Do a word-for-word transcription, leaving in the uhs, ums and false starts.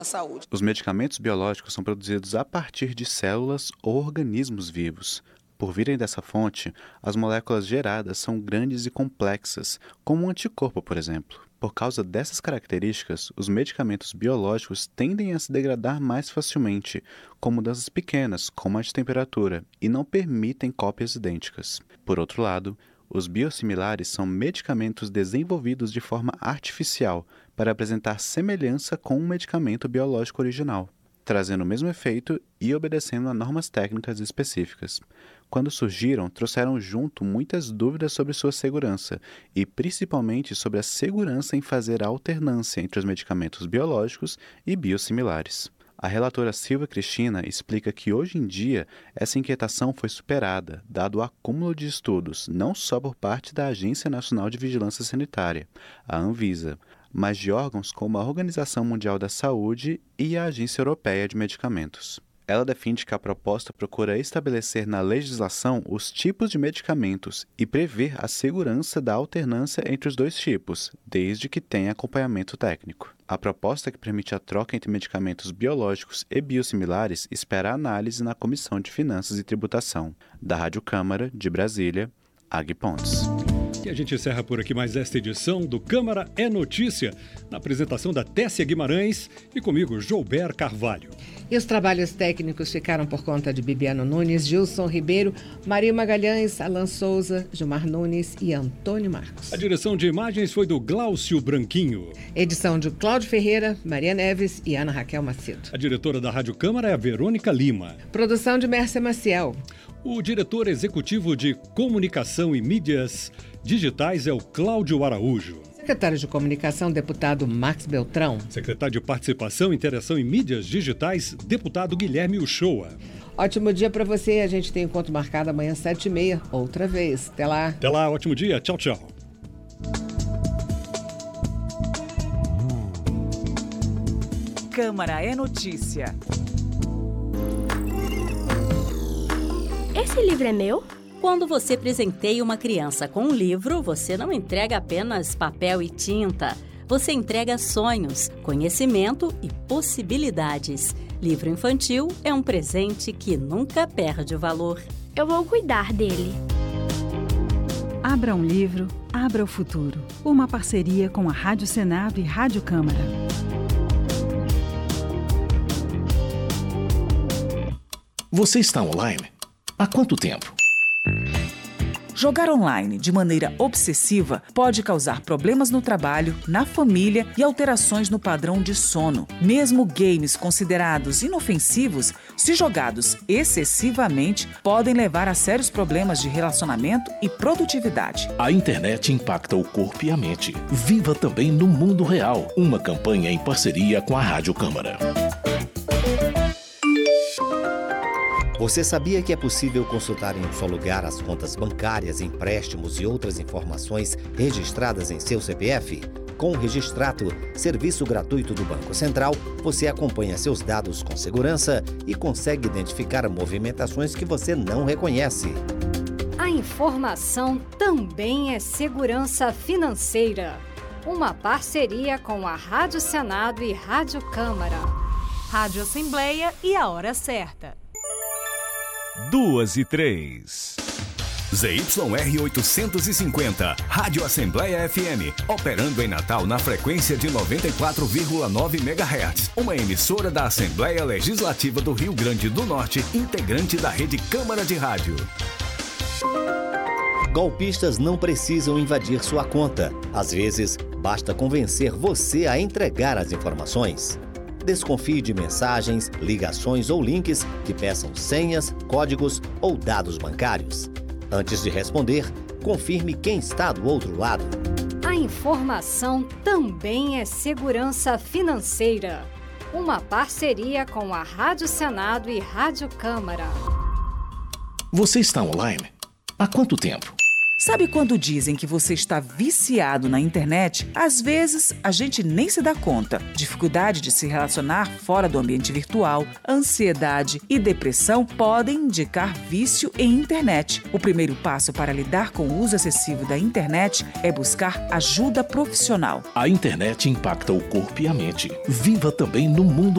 à saúde. Os medicamentos biológicos são produzidos a partir de células ou organismos vivos. Por virem dessa fonte, as moléculas geradas são grandes e complexas, como um anticorpo, por exemplo. Por causa dessas características, os medicamentos biológicos tendem a se degradar mais facilmente, com mudanças pequenas, como a de temperatura, e não permitem cópias idênticas. Por outro lado, os biosimilares são medicamentos desenvolvidos de forma artificial para apresentar semelhança com um medicamento biológico original, trazendo o mesmo efeito e obedecendo a normas técnicas específicas. Quando surgiram, trouxeram junto muitas dúvidas sobre sua segurança e principalmente sobre a segurança em fazer a alternância entre os medicamentos biológicos e biosimilares. A relatora Silvia Cristina explica que hoje em dia essa inquietação foi superada, dado o acúmulo de estudos, não só por parte da Agência Nacional de Vigilância Sanitária, a Anvisa, mas de órgãos como a Organização Mundial da Saúde e a Agência Europeia de Medicamentos. Ela defende que a proposta procura estabelecer na legislação os tipos de medicamentos e prever a segurança da alternância entre os dois tipos, desde que tenha acompanhamento técnico. A proposta que permite a troca entre medicamentos biológicos e biosimilares espera análise na Comissão de Finanças e Tributação. Da Rádio Câmara, de Brasília, Agui Pontes. E a gente encerra por aqui mais esta edição do Câmara é Notícia, na apresentação da Tessia Guimarães e comigo, Joubert Carvalho. E os trabalhos técnicos ficaram por conta de Bibiano Nunes, Gilson Ribeiro, Maria Magalhães, Alan Souza, Gilmar Nunes e Antônio Marcos. A direção de imagens foi do Glaucio Branquinho. Edição de Cláudio Ferreira, Maria Neves e Ana Raquel Macedo. A diretora da Rádio Câmara é a Verônica Lima. Produção de Mércia Maciel. O diretor executivo de Comunicação e Mídias Digitais é o Cláudio Araújo. Secretário de Comunicação, deputado Max Beltrão. Secretário de Participação, Interação e Mídias Digitais, deputado Guilherme Uchoa. Ótimo dia para você. A gente tem encontro marcado amanhã às sete e meia, outra vez. Até lá. Até lá, ótimo dia. Tchau, tchau. Câmara é Notícia. Esse livro é meu? Quando você presenteia uma criança com um livro, você não entrega apenas papel e tinta. Você entrega sonhos, conhecimento e possibilidades. Livro infantil é um presente que nunca perde o valor. Eu vou cuidar dele. Abra um livro, abra o futuro. Uma parceria com a Rádio Senado e Rádio Câmara. Você está online? Há quanto tempo? Jogar online de maneira obsessiva pode causar problemas no trabalho, na família e alterações no padrão de sono. Mesmo games considerados inofensivos, se jogados excessivamente, podem levar a sérios problemas de relacionamento e produtividade. A internet impacta o corpo e a mente. Viva também no mundo real. Uma campanha em parceria com a Rádio Câmara. Você sabia que é possível consultar em um só lugar as contas bancárias, empréstimos e outras informações registradas em seu C P F? Com o Registrato, serviço gratuito do Banco Central, você acompanha seus dados com segurança e consegue identificar movimentações que você não reconhece. A informação também é segurança financeira. Uma parceria com a Rádio Senado e Rádio Câmara. Rádio Assembleia e a hora certa. Duas e três. Z Y R oitocentos e cinquenta, Rádio Assembleia F M, operando em Natal na frequência de noventa e quatro vírgula nove megahertz. Uma emissora da Assembleia Legislativa do Rio Grande do Norte, integrante da Rede Câmara de Rádio. Golpistas não precisam invadir sua conta. Às vezes, basta convencer você a entregar as informações. Desconfie de mensagens, ligações ou links que peçam senhas, códigos ou dados bancários. Antes de responder, confirme quem está do outro lado. A informação também é segurança financeira. Uma parceria com a Rádio Senado e Rádio Câmara. Você está online? Há quanto tempo? Sabe quando dizem que você está viciado na internet? Às vezes, a gente nem se dá conta. Dificuldade de se relacionar fora do ambiente virtual, ansiedade e depressão podem indicar vício em internet. O primeiro passo para lidar com o uso excessivo da internet é buscar ajuda profissional. A internet impacta o corpo e a mente. Viva também no mundo